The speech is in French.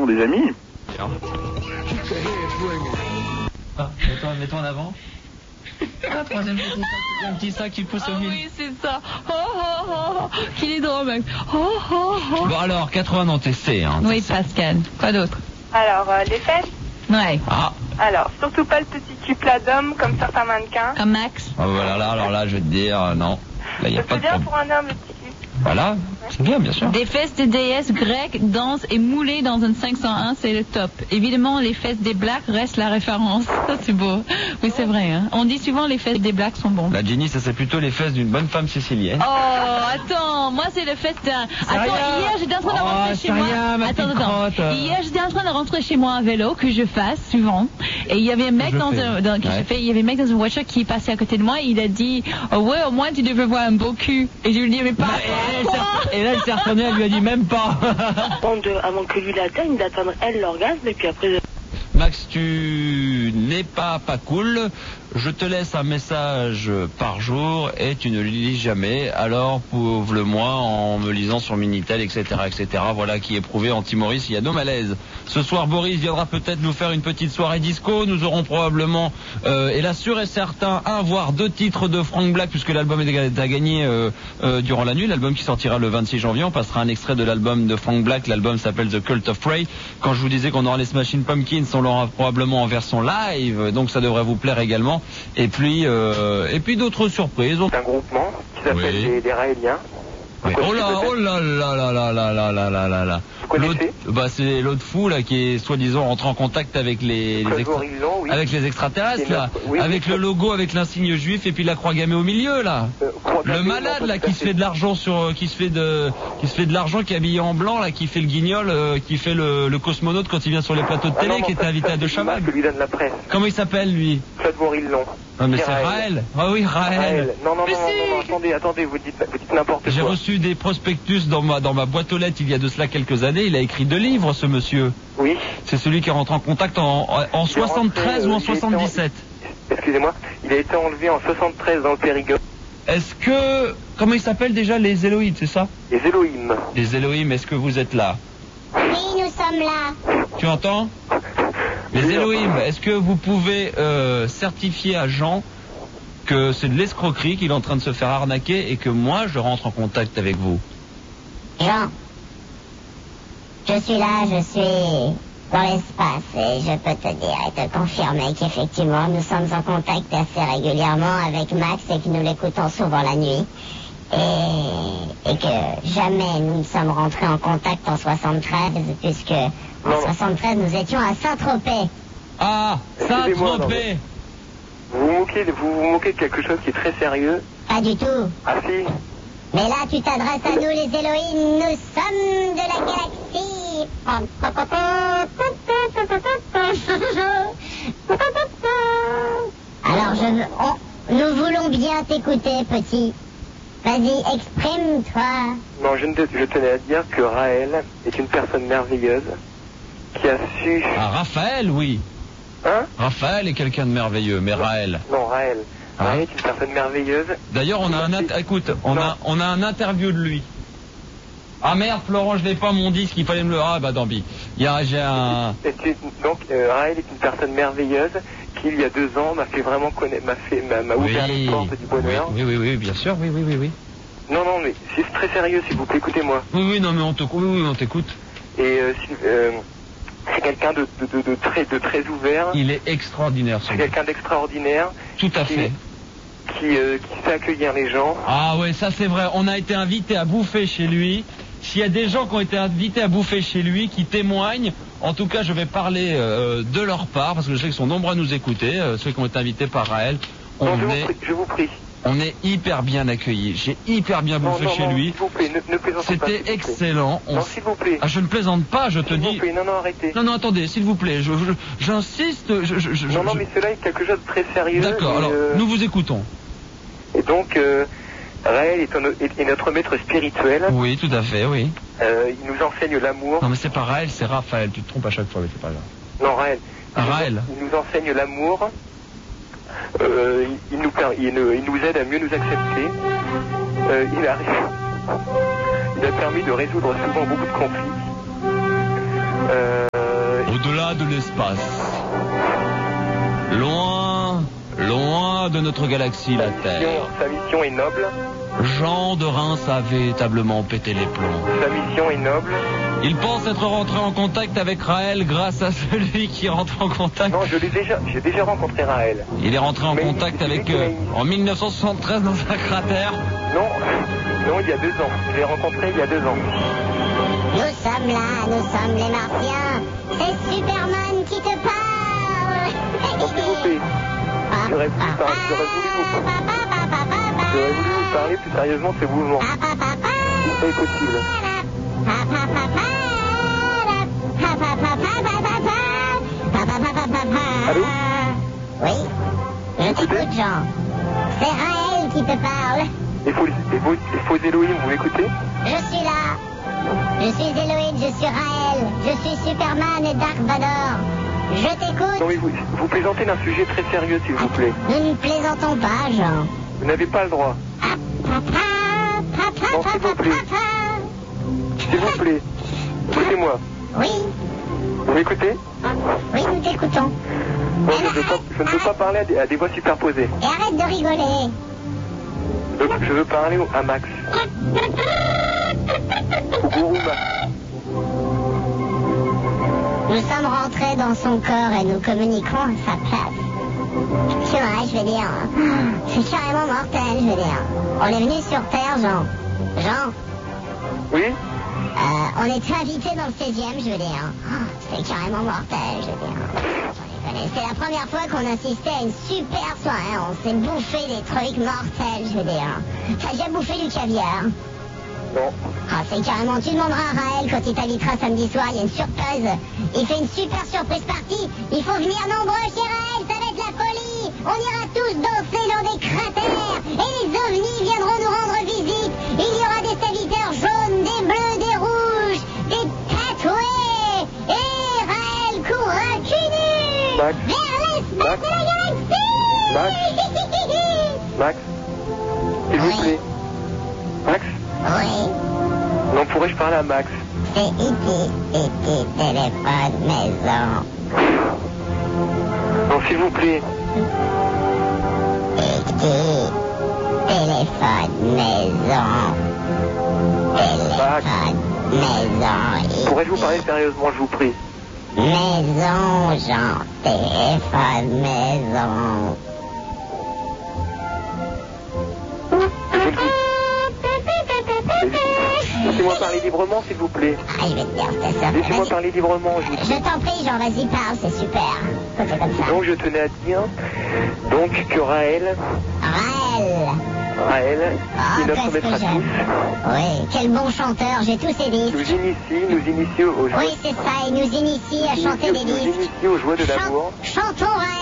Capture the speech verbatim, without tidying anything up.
sont des amis. Ah, mets-toi, mets-toi en avant. Ah, troisième petit sac, un petit sac qui pousse Ah au milieu. oui, c'est ça. Oh, oh, oh, oh. Qu'il est drôle, mec. Oh, oh, oh. Bon alors, quatre-vingts ans, t'es C, hein. Oui, Pascal. Quoi d'autre? Alors, euh, les fesses. Ouais. Ah, Alors, surtout pas le petit cul plat d'homme comme certains mannequins. Comme Max. oh, voilà, là, alors là, je vais te dire, euh, non. Là, il n'y a Ça pas c'est de bien problème. pour un homme, le petit cul. Voilà, c'est bien, bien sûr. Des fesses de déesses grecques dansent et moulées dans une cinq cent un, c'est le top. Évidemment, les fesses des blacks restent la référence. Ça, c'est beau. Oui, c'est vrai. Hein. On dit souvent les fesses des blacks sont bons. La Jenny, ça c'est plutôt les fesses d'une bonne femme sicilienne. Oh, attends, moi c'est le fait d'un... Attends, rien. hier j'étais en train de Oh, rentrer c'est chez moi... rien, ma Attends, petite attends. crotte. Hier j'étais en train de rentrer chez moi à vélo, que je fasse souvent. Et il y avait un mec je dans fais. un... Dans, que Ouais. je fais, il y avait un mec dans une voiture qui est passé à côté de moi et il a dit oh, ouais, au moins tu devrais voir un beau cul. Et je lui ai dit mais pas... Et, elle s'est- et là, elle s'est retournée, elle lui a dit même pas. Avant, de, avant que lui l'atteigne, d'atteindre elle l'orgasme, et puis après... Max, tu n'es pas pas cool. Je te laisse un message par jour et tu ne le lis jamais. Alors prouve-le-moi en me lisant sur Minitel, et cetera, et cetera. Voilà qui est prouvé. Anti-Maurice, il y a nos malaises. Ce soir, Boris viendra peut-être nous faire une petite soirée disco. Nous aurons probablement, euh, et là sûr et certain, un voire deux titres de Frank Black puisque l'album est à gagner euh, euh, durant la nuit. L'album qui sortira le vingt-six janvier. On passera un extrait de l'album de Frank Black. L'album s'appelle The Cult of Prey. Quand je vous disais qu'on aura les Smashing Pumpkins, on l'aura probablement en version live. Donc ça devrait vous plaire également. Et puis, euh, et puis d'autres surprises. C'est un groupement qui s'appelle Oui. les, les Raéliens. Oui. Vous Oh là, connaissez oh là là là là là là là là là là. Vous connaissez L'autre- Bah c'est l'autre fou là qui est soi-disant rentré en contact avec les, les Claude extra- Gorillon, oui. avec les extraterrestres C'est là, notre- oui, avec oui, le ça- logo, avec l'insigne juif et puis la croix gammée au milieu là. Euh, croix Le gammée, malade non, là pas qui tout se à fait de l'argent sur, euh, qui se fait de, qui se fait de l'argent, qui est habillé en blanc là, qui fait le guignol, euh, qui fait le, le cosmonaute quand il vient sur les plateaux de Ah télé, non, non, qui était ça, invité ça, à De c'est l'image Chavannes. que lui donne la presse. Comment il s'appelle lui? Claude Gorillon. Non mais C'est c'est Raël. Ah oui Raël. Raël. Non, non, non, Mais non, non, si. non, attendez, attendez, vous dites, vous dites n'importe J'ai quoi. reçu des prospectus dans ma, dans ma boîte aux lettres il y a de cela quelques années. Il a écrit deux livres, ce monsieur. Oui. C'est celui qui rentre en contact en, en, en Il est soixante-treize rentré, ou en euh, il était en- soixante-dix-sept. Excusez-moi, il a été enlevé en soixante-treize dans le Périgord. Est-ce que... Comment il s'appelle déjà les Élohim, c'est ça? Les Elohim. Les Élohim, est-ce que vous êtes là? Oui, nous sommes là. Tu entends? Les Oui, Elohim, est-ce que vous pouvez euh, certifier à Jean que c'est de l'escroquerie, qu'il est en train de se faire arnaquer et que moi je rentre en contact avec vous? Jean, je suis là, je suis dans l'espace et je peux te dire et te confirmer qu'effectivement nous sommes en contact assez régulièrement avec Max et que nous l'écoutons souvent la nuit. Et, et que jamais nous ne sommes rentrés en contact en soixante-treize puisque en Non. soixante-treize nous étions à Saint-Tropez. Ah, ça a Excusez-moi, non, trompé. mais- Vous vous moquez, de- vous vous moquez de quelque chose qui est très sérieux. Pas du tout. Ah si. Mais là, tu t'adresses à nous, les Elohim. Nous sommes de la galaxie. Alors, je veux... on- nous voulons bien t'écouter, petit. Vas-y, exprime-toi. Non, je, ne te- je tenais à dire que Raël est une personne merveilleuse qui a su... Ah, Raphaël, oui. Hein? Raphaël est quelqu'un de merveilleux, mais Raël. Non, Raël. Hein? Raël est une personne merveilleuse. D'ailleurs, on a un int- écoute, on Non. a on a un interview de lui. Ah merde, Florent, je l'ai pas mon disque, il fallait me le. Ah bah tant pis. Il y a j'ai un. Et tu- Donc, euh, Raël est une personne merveilleuse qui, il y a deux ans, m'a fait vraiment connaître, m'a fait, m'a, m'a ouvert les portes du bonheur. Oui, oui, oui, oui, bien sûr, oui, oui, oui, oui. Non, non, mais c'est très sérieux, s'il vous plaît, écoutez-moi. Oui, oui, non, mais on te, oui, oui, on t'écoute. Et euh, si- euh, c'est quelqu'un de, de, de, de très, de très ouvert. Il est extraordinaire, ce C'est gars. quelqu'un d'extraordinaire. Tout à qui- fait. Qui, euh, qui sait accueillir les gens. Ah ouais, ça c'est vrai. On a été invités à bouffer chez lui. S'il y a des gens qui ont été invités à bouffer chez lui, qui témoignent, en tout cas, je vais parler euh, de leur part, parce que je sais qu'ils sont nombreux à nous écouter, euh, ceux qui ont été invités par Raël. On Non, je vous est, prie, je vous prie. on est hyper bien accueillis. J'ai hyper bien Non, bouffé non, chez non, lui. s'il vous plaît, ne, ne plaisantez pas. s'il C'était vous plaît. excellent. On Non, s- s'il vous plaît. Ah, je ne plaisante pas, je te S'il vous dis. plaît, non, non, arrêtez. Non, non, attendez, s'il vous plaît, je, je- j'insiste. Je, je- je- Non, non, je- mais cela est quelque chose de très sérieux. D'accord, et, alors, euh, nous vous écoutons. Et donc, euh, Raël est, un- est- est notre maître spirituel. Oui, tout à fait, oui. Euh, il nous enseigne l'amour. Non, mais c'est pas Raël, c'est Raphaël. Tu te trompes à chaque fois, mais c'est pas grave. Non, Raël. Ah, Il nous- Raël. Il nous enseigne l'amour. Euh, il, il nous, per- il, nous- il nous aide à mieux nous accepter. Euh, il, a, il a permis de résoudre souvent beaucoup de conflits. Euh, loin de l'espace. Loin, loin de notre galaxie, la Terre. Sa mission est noble. Jean de Reims a véritablement pété les plombs. Sa mission est noble. Il pense être rentré en contact avec Raël grâce à celui qui rentre en contact. Non, je l'ai déjà, j'ai déjà rencontré Raël. Il est rentré en Mais contact c'est lui avec qui m'a euh, initié. en mille neuf cent soixante-treize dans un cratère. Non, non, il y a deux ans. Je l'ai rencontré il y a deux ans. Nous sommes là, nous sommes les Martiens. C'est Superman qui te parle. Donc, s'il vous plaît, j'aurais voulu, par- j'aurais voulu vous, j'aurais voulu vous parler plus sérieusement de ces mouvements. C'est pas possible. Allô? Oui, je t'écoute, Jean. C'est Raël qui te parle. Les faux, les faux, les faux Elohim, vous m'écoutez? Je suis là. Je suis Eloïd, je suis Raël. Je suis Superman et Dark Vador. Je Non t'écoute. mais vous, vous plaisantez d'un sujet très sérieux, s'il vous plaît. Nous ne plaisantons pas, Jean. Vous n'avez pas le droit. Non, s'il vous plaît. S'il vous plaît. Écoutez-moi. Oui, Vous m'écoutez? oui, nous t'écoutons. Moi, je ne veux pas, je ne veux pas parler à des, à des voix superposées. Et arrête de rigoler. Je, je veux parler au- à Max. Au gourou Max. Nous sommes rentrés dans son corps et nous communiquons à sa place. Tu vois, je veux dire, c'est carrément mortel, je veux dire. On est venu sur Terre, Jean. Jean, Oui? euh, on était invité dans le seizième, je veux dire. C'est carrément mortel, je veux dire. Sans déconner. C'est la première fois qu'on assistait à une super soirée. On s'est bouffé des trucs mortels, je veux dire. T'as déjà bouffé du caviar? Non. Ah, c'est carrément, tu demanderas à Raël quand il t'invitera samedi soir, il y a une surprise. Il fait une super surprise party. Il faut venir nombreux chez Raël, ça va être la folie. On ira tous danser dans des cratères. Et les ovnis viendront nous rendre visite. Il y aura des serviteurs jaunes, des bleus, des rouges, des tatoués. Et Raël courra cul nu Max. vers l'espace Max. de la galaxie. Max. Max? S'il vous Oui. plaît. Max? Oui, Non, pourrais-je parler à Max? c'est E T, E T, téléphone, maison. Non, s'il vous plaît. E T, téléphone, maison. Téléphone, maison. Pourrais-je vous parler sérieusement, je vous prie? Maison, Jean. Téléphone, maison. Je ne vous- Laissez-moi parler librement, s'il vous plaît. Ah, je vais te dire, c'est ça. Laissez-moi Vas-y. parler librement, je vous Je t'en prie, Jean, vas-y, parle, c'est super. Faut que c'est comme ça. Donc, je tenais à dire donc que Raël, Raël. Raël, Ah, qui est notre qu'est-ce maître que à j'aime. tous, Oui, quel bon chanteur, j'ai tous ses nous disques. initie, nous initie aux joies, Oui, c'est ça, il nous initie à nous chanter des initie- nous disques. initie aux joies de Chan- l'amour. Chantons, Raël.